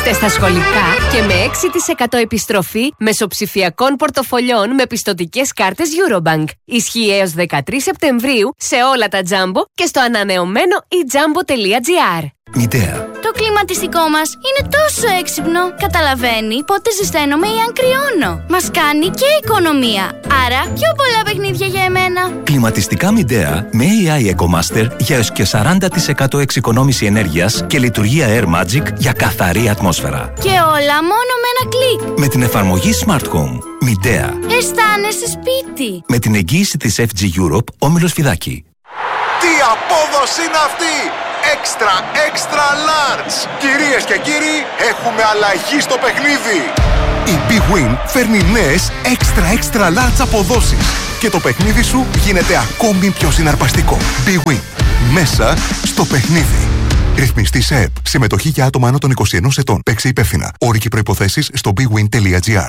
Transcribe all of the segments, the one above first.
Είστε στα σχολικά και με 6% επιστροφή μεσοψηφιακών πορτοφολιών με πιστωτικές κάρτες Eurobank. Ισχύει έως 13 Σεπτεμβρίου σε όλα τα Jumbo και στο ανανεωμένο ejumbo.gr. Μητέα. Το κλιματιστικό μας είναι τόσο έξυπνο. Καταλαβαίνει πότε ζεσταίνομαι ή αν κρυώνω. Μας κάνει και οικονομία. Άρα πιο πολλά παιχνίδια για εμένα. Κλιματιστικά Midea με AI EcoMaster για έως και 40% εξοικονόμηση ενέργειας και λειτουργία Air Magic για καθαρή ατμόσφαιρα. Και όλα μόνο με ένα κλικ. Με την εφαρμογή Smart Home. Midea. Αισθάνεσαι σπίτι. Με την εγγύηση της FG Europe, Όμιλος Φιδάκη. Τι απόδοση είναι αυτή! Extra large! Κυρίες και κύριοι, έχουμε αλλαγή στο παιχνίδι! Η Big Win φέρνει νέες extra large αποδόσεις και το παιχνίδι σου γίνεται ακόμη πιο συναρπαστικό. Big Win. Μέσα στο παιχνίδι. Ρυθμιστή σε ΕΠ. Συμμετοχή για άτομα άνω των 21 ετών. Παίξε υπεύθυνα. Όροι και προϋποθέσεις στο bigwin.gr.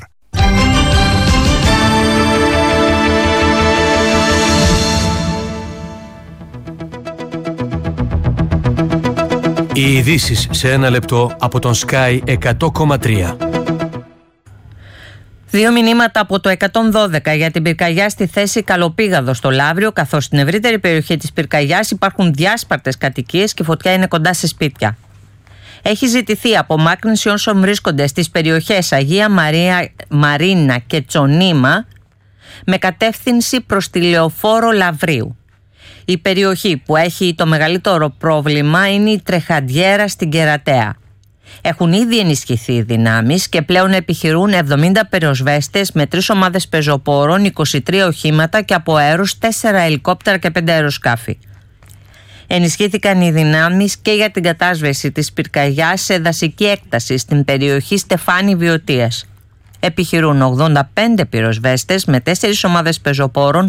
Οι ειδήσεις σε ένα λεπτό από τον Sky 100,3. 2 μηνύματα από το 112 για την πυρκαγιά στη θέση Καλοπήγαδο στο Λαύριο, καθώς στην ευρύτερη περιοχή της πυρκαγιάς υπάρχουν διάσπαρτες κατοικίες και η φωτιά είναι κοντά σε σπίτια. Έχει ζητηθεί απομάκρυνση όσων βρίσκονται στις περιοχές Αγία Μαρίνα και Τσονίμα με κατεύθυνση προς τη Λεωφόρο Λαυρίου. Η περιοχή που έχει το μεγαλύτερο πρόβλημα είναι η Τρεχαντιέρα στην Κερατέα. Έχουν ήδη ενισχυθεί οι δυνάμεις και πλέον επιχειρούν 70 πυροσβέστες με 3 ομάδες πεζοπόρων, 23 οχήματα και από αέρους 4 ελικόπτερα και 5 αεροσκάφη. Ενισχύθηκαν οι δυνάμεις και για την κατάσβεση της πυρκαγιάς σε δασική έκταση στην περιοχή Στεφάνη Βιωτίας. Επιχειρούν 85 πυροσβέστες με 4 ομάδες πεζοπόρων,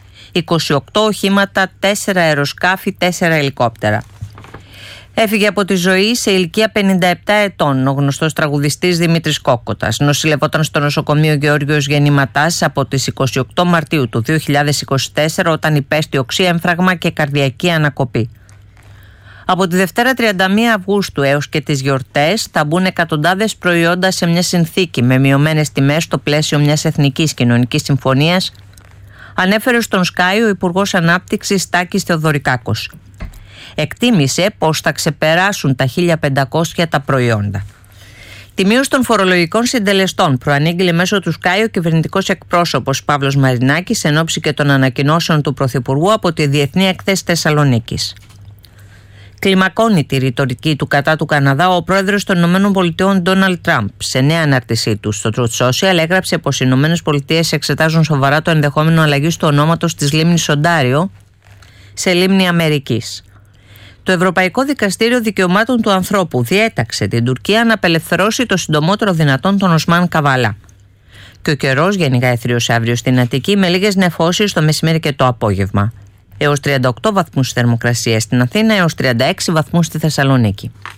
28 οχήματα, 4 αεροσκάφη, 4 ελικόπτερα. Έφυγε από τη ζωή σε ηλικία 57 ετών ο γνωστός τραγουδιστής Δημήτρης Κόκοτας. Νοσηλευόταν στο νοσοκομείο Γεώργιος Γεννηματάς από τις 28 Μαρτίου του 2024 όταν υπέστη οξύέμφραγμα και καρδιακή ανακοπή. Από τη Δευτέρα 31 Αυγούστου έως και τις γιορτές θα μπουν εκατοντάδες προϊόντα σε μια συνθήκη με μειωμένες τιμές στο πλαίσιο μιας εθνικής κοινωνικής συμφωνίας, ανέφερε στον Sky ο Υπουργός Ανάπτυξης Τάκης Θεοδωρικάκος. Εκτίμησε πως θα ξεπεράσουν τα 1.500 τα προϊόντα. Τη μείωση των φορολογικών συντελεστών προανήγγειλε μέσω του Sky ο κυβερνητικός εκπρόσωπος Παύλος Μαρινάκης εν ώψη και των ανακοινώσεων του Πρωθυπουργού από τη Διεθνή Εκθέση Θεσσαλονίκης. Κλιμακώνει τη ρητορική του κατά του Καναδά ο πρόεδρος των ΗΠΑ Ντόναλντ Τραμπ. Σε νέα ανάρτησή του στο Truth Social έγραψε πως οι ΗΠΑ εξετάζουν σοβαρά το ενδεχόμενο αλλαγής του ονόματος της λίμνης Οντάριο σε λίμνη Αμερικής. Το Ευρωπαϊκό Δικαστήριο Δικαιωμάτων του Ανθρώπου διέταξε την Τουρκία να απελευθερώσει το συντομότερο δυνατόν τον Οσμάν Καβάλα. Και ο καιρός γενικά έθριος αύριο στην Αττική με λίγες νεφώσεις το μεσημέρι και το απόγευμα. Έως 38 βαθμούς θερμοκρασία στην Αθήνα, έως 36 βαθμούς στη Θεσσαλονίκη.